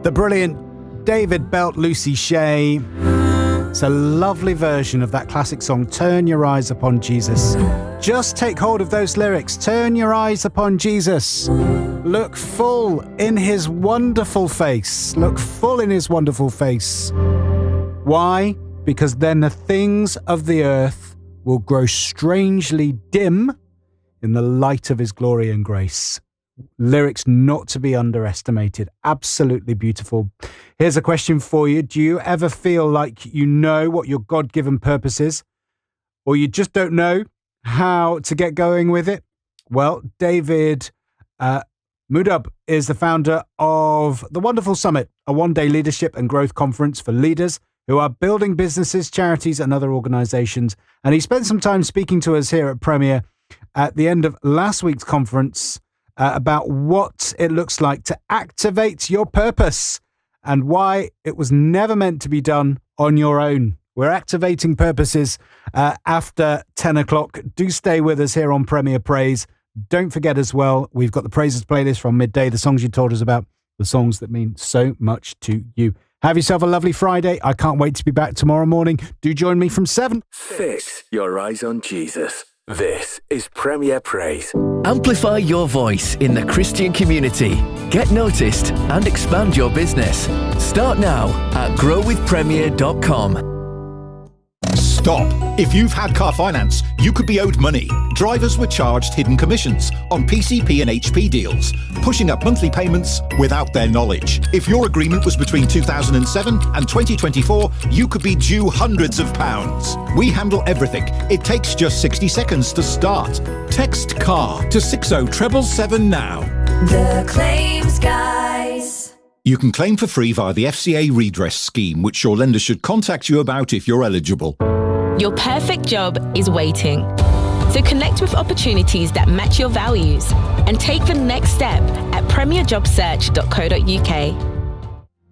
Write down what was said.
The brilliant David Belt, Lucy Shea. It's a lovely version of that classic song, Turn Your Eyes Upon Jesus. Just take hold of those lyrics. Turn your eyes upon Jesus. Look full in his wonderful face. Look full in his wonderful face. Why? Because then the things of the earth will grow strangely dim in the light of his glory and grace. Lyrics not to be underestimated. Absolutely beautiful. Here's a question for you. Do you ever feel like you know what your God-given purpose is? Or you just don't know how to get going with it? Well, David Mudub is the founder of The Wonderful Summit, a one-day leadership and growth conference for leaders who are building businesses, charities and other organisations. And he spent some time speaking to us here at Premier at the end of last week's conference about what it looks like to activate your purpose and why it was never meant to be done on your own. We're activating purposes after 10 o'clock. Do stay with us here on Premier Praise. Don't forget as well, we've got the Praises playlist from midday, the songs you told us about, the songs that mean so much to you. Have yourself a lovely Friday. I can't wait to be back tomorrow morning. Do join me from 7. Fix your eyes on Jesus. This is Premier Praise. Amplify your voice in the Christian community. Get noticed and expand your business. Start now at growwithpremier.com. Stop. If you've had car finance, you could be owed money. Drivers were charged hidden commissions on PCP and HP deals, pushing up monthly payments without their knowledge. If your agreement was between 2007 and 2024, you could be due hundreds of pounds. We handle everything. It takes just 60 seconds to start. Text CAR to 60777 now. The Claims Guys. You can claim for free via the FCA redress scheme, which your lender should contact you about if you're eligible. Your perfect job is waiting. So connect with opportunities that match your values and take the next step at premierjobsearch.co.uk.